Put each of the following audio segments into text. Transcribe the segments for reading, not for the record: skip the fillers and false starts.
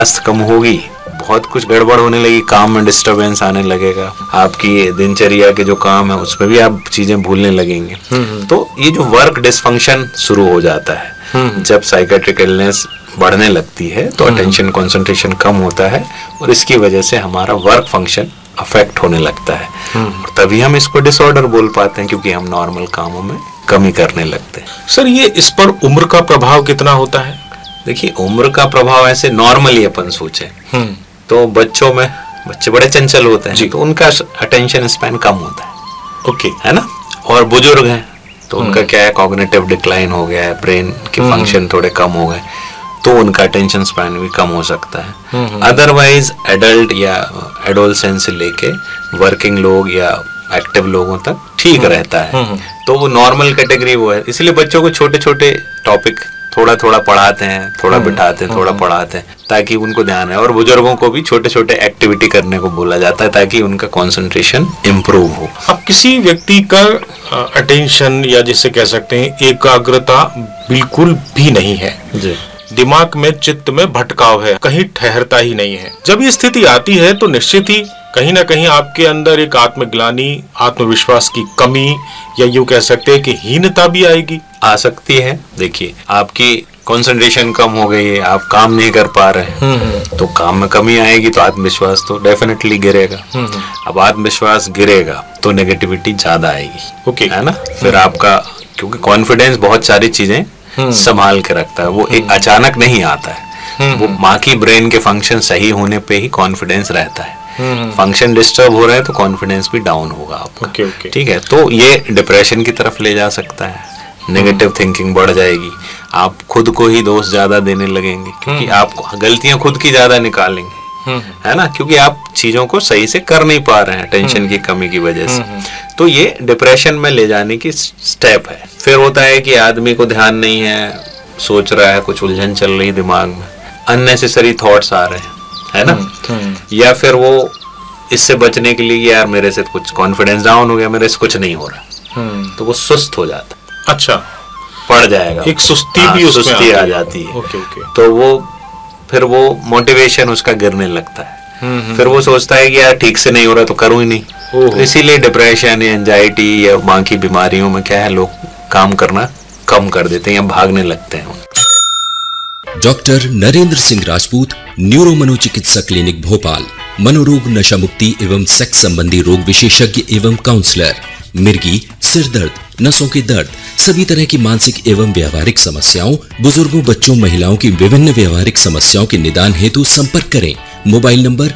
स्वास्थ्य कम होगी, बहुत कुछ गड़बड़ होने लगी, काम में डिस्टरबेंस आने लगेगा, आपकी दिनचर्या के जो काम है उसमें भी आप चीजें भूलने लगेंगे। तो ये जो वर्क डिसफंक्शन शुरू हो जाता है जब साइकेट्रिक इलनेस बढ़ने लगती है, तो अटेंशन कंसंट्रेशन कम होता है और इसकी वजह से हमारा वर्क फंक्शन अफेक्ट होने लगता है। और तभी हम इसको डिसऑर्डर बोल पाते हैं, क्योंकि हम नॉर्मल कामों में कमी करने लगते हैं। सर, ये इस पर उम्र का प्रभाव कितना होता है? देखिए, उम्र का प्रभाव ऐसे नॉर्मली अपन सोचे तो बच्चों में, बच्चे बड़े चंचल होते हैं तो उनका अटेंशन स्पैन कम होता है, ओके, है ना। और बुजुर्ग हैं तो उनका क्या है, कॉग्निटिव डिक्लाइन हो गया है, ब्रेन के फंक्शन थोड़े कम हो गए, तो उनका अटेंशन स्पैन भी कम हो सकता है। अदरवाइज एडल्ट या एडोलसेंस से लेके वर्किंग लोग या एक्टिव लोगों तक ठीक रहता है, तो वो नॉर्मल कैटेगरी वो है। इसलिए बच्चों को छोटे छोटे टॉपिक थोड़ा थोड़ा पढ़ाते हैं, थोड़ा बिठाते हैं, थोड़ा पढ़ाते हैं, ताकि उनको ध्यान रहे। और बुजुर्गों को भी छोटे छोटे एक्टिविटी करने को बोला जाता है ताकि उनका कंसंट्रेशन इम्प्रूव हो। अब किसी व्यक्ति का अटेंशन या जिसे कह सकते हैं एकाग्रता बिल्कुल भी नहीं है जी, दिमाग में, चित्त में भटकाव है, कहीं ठहरता ही नहीं है, जब ये स्थिति आती है तो निश्चित ही कहीं ना कहीं आपके अंदर एक आत्मग्लानि, आत्मविश्वास की कमी या यूं कह सकते हैं कि हीनता भी आएगी, आ सकती है। देखिए, आपकी कंसंट्रेशन कम हो गई है, आप काम नहीं कर पा रहे हैं, तो काम में कमी आएगी तो आत्मविश्वास तो डेफिनेटली गिरेगा। अब आत्मविश्वास गिरेगा तो नेगेटिविटी ज्यादा आएगी, ओके, है ना। फिर आपका, क्योंकि कॉन्फिडेंस बहुत सारी चीजें संभाल के रखता है, वो एक अचानक नहीं आता है, वो माँ की ब्रेन के फंक्शन सही होने पे ही कॉन्फिडेंस रहता है। फंक्शन डिस्टर्ब हो रहा है तो कॉन्फिडेंस भी डाउन होगा आपका, ठीक है। तो ये डिप्रेशन की तरफ ले जा सकता है, नेगेटिव थिंकिंग बढ़ जाएगी, आप खुद को ही दोष ज्यादा देने लगेंगे, क्योंकि आप गलतियां खुद की ज्यादा निकालेंगे, है ना, क्योंकि आप चीजों को सही से कर नहीं पा रहे हैं टेंशन की कमी की वजह से। तो ये डिप्रेशन में ले जाने की स्टेप है। फिर होता है कि आदमी को ध्यान नहीं है, सोच रहा है, कुछ उलझन चल रही दिमाग में, अननेसेसरी थॉट्स आ रहे हैं, है ना। या फिर वो इससे बचने के लिए, यार मेरे से कुछ कॉन्फिडेंस डाउन हो गया, मेरे से कुछ नहीं हो रहा, तो वो सुस्त हो जाता है। अच्छा, पड़ जाएगा, एक सुस्ती भी उसमें सुस्ती आ जाती है। Okay, okay. तो वो फिर वो मोटिवेशन उसका गिरने लगता है, फिर वो सोचता है कि यार ठीक से नहीं हो रहा तो करूं ही नहीं। तो इसीलिए डिप्रेशन या एंजाइटी या बाकी बीमारियों में क्या है, लोग काम करना कम कर देते हैं या भागने लगते हैं। डॉक्टर नरेंद्र सिंह राजपूत, न्यूरो मनोचिकित्सा क्लिनिक भोपाल, मनोरोग, नशा मुक्ति एवं सेक्स संबंधी रोग विशेषज्ञ एवं काउंसलर, मिर्गी, सिर दर्द, नसों के दर्द, सभी तरह की मानसिक एवं व्यवहारिक समस्याओं, बुजुर्गों, बच्चों, महिलाओं की विभिन्न व्यवहारिक समस्याओं के निदान हेतु संपर्क करें। मोबाइल नंबर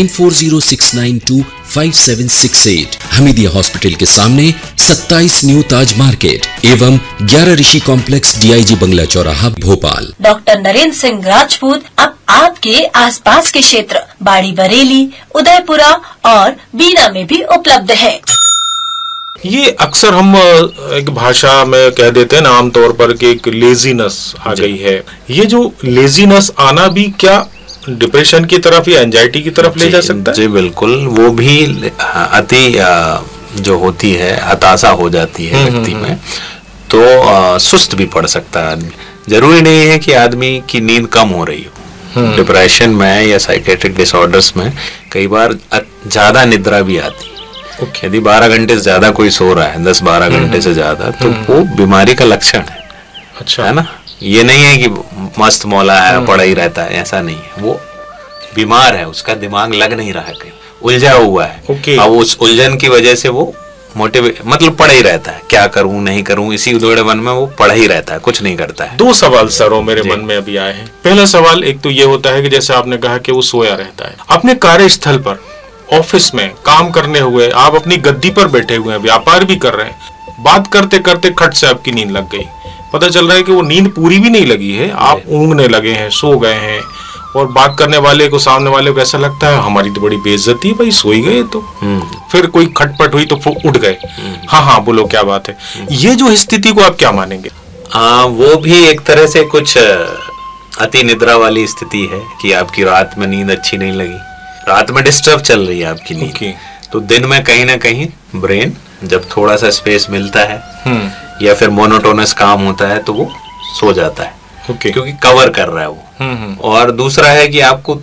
9406925768, हमीदिया हॉस्पिटल के सामने 27 न्यू ताज मार्केट एवं 11 ऋषि कॉम्प्लेक्स, DIG बंगला चौराहा, भोपाल। डॉक्टर नरेंद्र सिंह राजपूत अब आपके आसपास के क्षेत्र बाड़ी बरेली, उदयपुरा और बीना में भी उपलब्ध है। ये अक्सर हम एक भाषा में कह देते हैं ना आमतौर पर कि एक लेजीनेस आ गई है। ये जो लेजीनेस आना भी क्या डिप्रेशन की तरफ या एंजाइटी की तरफ ले जा सकता है? जी बिल्कुल, वो भी अति जो होती है, हताशा हो जाती है व्यक्ति में, तो सुस्त भी पड़ सकता है आदमी। जरूरी नहीं है कि आदमी की नींद कम हो रही हो। डिप्रेशन में या साइकेट्रिक डिसऑर्डर्स में कई बार ज्यादा निद्रा भी आती है। यदि 12 घंटे से ज्यादा कोई सो रहा है, 10-12 घंटे से ज्यादा, तो वो बीमारी का लक्षण है। अच्छा, है ना। ये नहीं है कि मस्त मौला है, पड़ा ही रहता है, ऐसा नहीं है। वो बीमार है, उसका दिमाग लग नहीं रहा है, कहीं उलझा हुआ है। अब उस उलझन की वजह से वो मतलब पड़ा ही रहता है, क्या करूं नहीं करूं, इसी उधेड़ मन में वो पड़ा ही रहता है, कुछ नहीं करता है। 2 सवाल सरों मेरे मन में अभी आए हैं। पहला सवाल एक तो ये होता है कि जैसे आपने कहा कि वो सोया रहता है अपने कार्यस्थल पर, ऑफिस में काम करने हुए, आप अपनी गद्दी पर बैठे हुए हैं, व्यापार भी कर रहे हैं, बात करते करते खट से आपकी नींद लग गई, पता चल रहा है कि वो नींद पूरी भी नहीं लगी है, आप ऊँघने लगे हैं, सो गए हैं, और बात करने वाले को, सामने वाले को ऐसा लगता है हमारी तो बड़ी बेइज्जती है भाई, सो ही गए तो। फिर कोई खटपट हुई तो उठ गए, हाँ बोलो क्या बात है। ये जो स्थिति को आप क्या मानेंगे? वो भी एक तरह से कुछ अति निद्रा वाली स्थिति है कि आपकी रात में नींद अच्छी नहीं लगी, रात में डिस्टर्ब चल रही है आपकी नींद। तो दिन में कहीं ना कहीं ब्रेन जब थोड़ा सा स्पेस मिलता है या फिर मोनोटोनस काम होता है तो वो सो जाता है, क्योंकि कवर कर रहा है वो और दूसरा है कि आपको